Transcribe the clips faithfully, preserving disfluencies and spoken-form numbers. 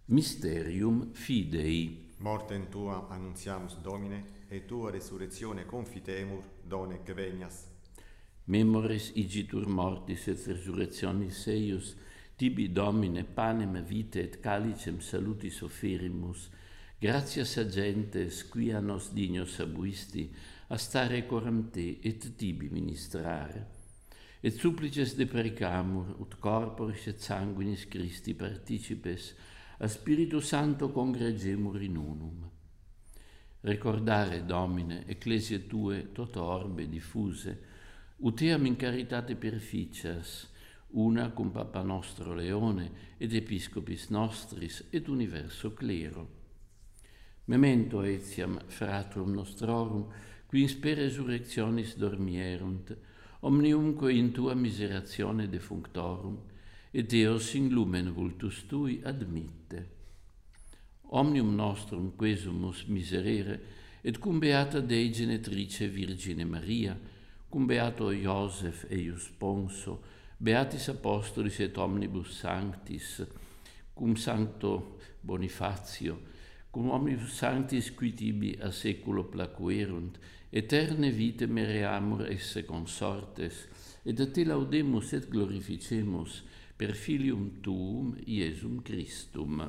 Mysterium Fidei. Mortem tua annunziamus, Domine, et tua resurrectione confitemur, donec venias. Memores igitur mortis et resurrectionis eius, tibi Domine panem vitae et calicem salutis offerimus, gratias agentes quia nos dignos abuisti, a stare coram te et tibi ministrare. Et supplices deprecamur, ut corporis et sanguinis Christi participes, a Spiritu Santo congregemur in unum. Recordare, Domine, ecclesiae tue toto orbe diffuse, ut eam in caritate perficias, una cum Papa nostro Leone, et Episcopis nostris, et universo clero. Memento etiam fraturum nostrorum, qui in spe resurrectionis dormierunt, omniumque in tua miseratione defunctorum, et eos in lumen vultus tui admitte. Omnium nostrum quesumus miserere, et cum beata Dei genetrice Virgine Maria, cum beato Iosef eius Sponso, beatis apostolis et omnibus sanctis, cum sancto Bonifacio, cum omnibus sanctis qui tibi a seculo placuerunt, eterne vite mereamur esse consortes, et a te laudemus et glorificemus per filium tuum, Iesum Christum.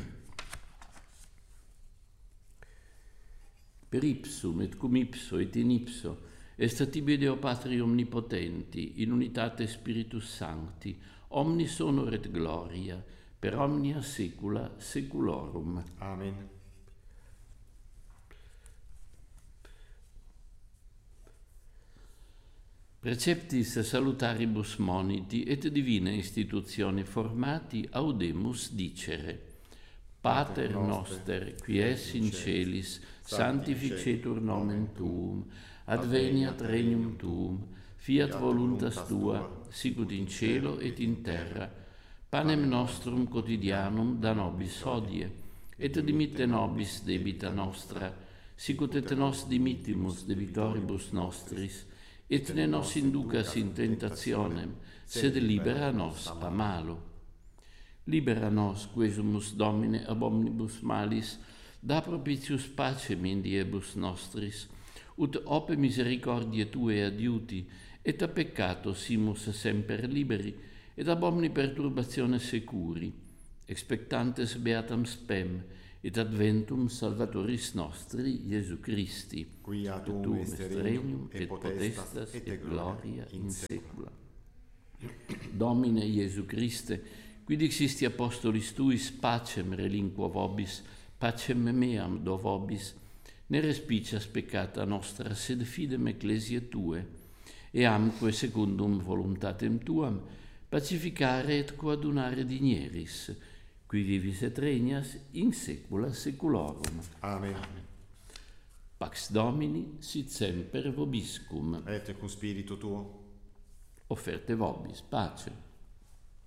Per ipsum et cum ipso et in ipso est a tibi Deo Patri omnipotenti, in unitate Spiritus Sancti, omnis honor et gloria, per omnia saecula saeculorum. Amen. Preceptis salutaribus moniti et divina institutione formati audemus dicere. Pater noster, qui es in celis, sanctificetur nomen tuum, adveniat regnum tuum, fiat voluntas tua, sicut in cielo et in terra. Panem nostrum quotidianum da nobis hodie, et dimitte nobis debita nostra, sicut et nos dimittimus debitoribus nostris, et ne nos inducas in tentationem, sed libera nos a malo. Libera nos, quesumus Domine, ab omnibus malis, da propitius pacem in diebus nostris, ut ope misericordiae Tue adiuti, et a peccato simus semper liberi, et ab omni perturbatione securi, expectantes beatam spem, et adventum Salvatoris nostri, Iesu Christi, Quia tuum tuum est est regnum, et potestas, et gloria in saecula. Domine Iesu Christe, quid existi apostolis Tuis pacem relinquo vobis, pacem meam do vobis, ne respicias peccata nostra, sed fidem ecclesia Tue, e amque secundum voluntatem Tuam, pacificare et coadunare digneris, qui vivis et regnas in saecula saeculorum. Amen. Pax Domini sit semper vobiscum. Et cum spiritu tuo. Offerte vobis, pace.